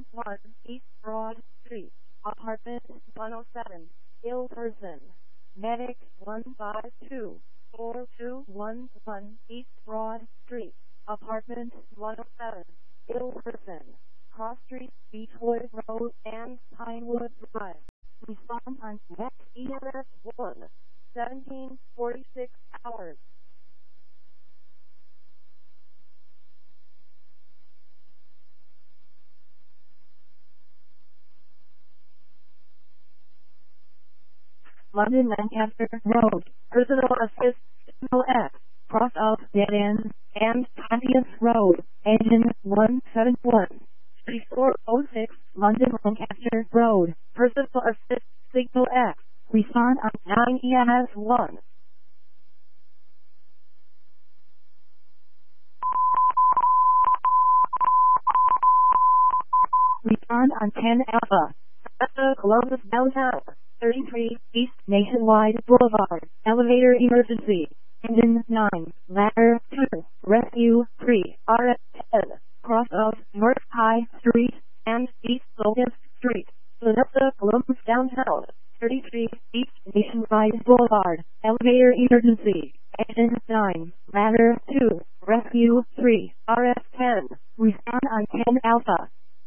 1 East Broad Street, apartment 107, ill person. Medic 1524211 East Broad Street, apartment 107, ill person. Cross Street, Beechwood Road, and Pinewood Drive. Respond on next EMS 1, 1746 hours. London Lancaster Road, Personal Assist, Signal X, cross of Dead End, and Pontius Road, Engine 171. 3406, London Lancaster Road, Personal Assist, Signal X, respond on 9 EMS 1. Respond on 10 Alpha, Columbus downtown. 33 East Nationwide Boulevard, elevator emergency, engine 9, ladder 2, rescue 3, RF 10, cross of North High Street and East Locust Street, Vanessa, Columbus downtown. 33 East Nationwide Boulevard, elevator emergency, engine 9, ladder 2, rescue 3, RF 10, respond on 10 Alpha.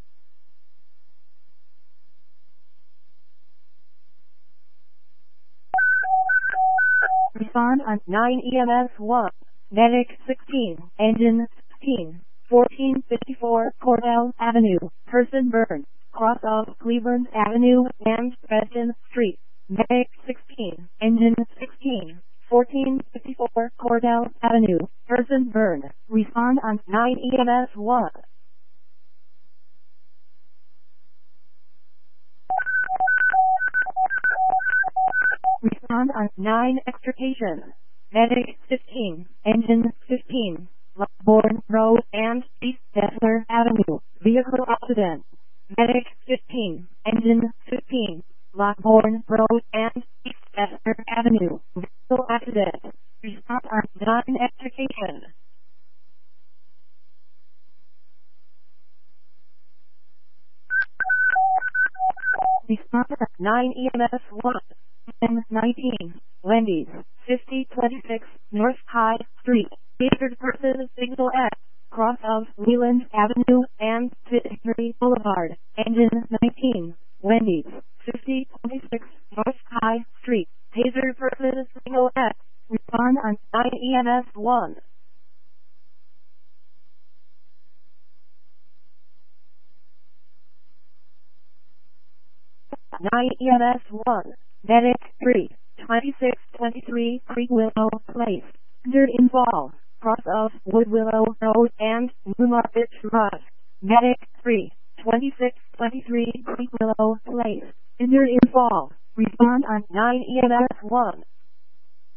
Respond on 9 EMS 1, Medic 16, Engine 16, 1454 Cordell Avenue, person burned, cross of Cleveland Avenue and Preston Street. Medic 16, Engine 16, 1454 Cordell Avenue, person burned. Respond on 9 EMS 1. Respond on 9 extrication. Medic 15, Engine 15, Lockbourne Road and East Dessler Avenue, vehicle accident. Medic 15, Engine 15, Lockbourne Road and East Dessler Avenue, vehicle accident. Respond on 9 extrication. Respond on 9 EMS 1. 19, Wendy's, 5026 North High Street, featured person Signal X, cross of Leland Avenue and Victory Boulevard, engine 19, Wendy's, 5026 North High Street, tasered person Signal X, respond on 9 EMS 1. EMS 1. Medic 3, 2623 Creek Willow Place, injured involved, cross of Wood Willow Road and Newmarket Drive. Medic 3, 2623 Creek Willow Place, injured involved, respond on 9 EMS 1.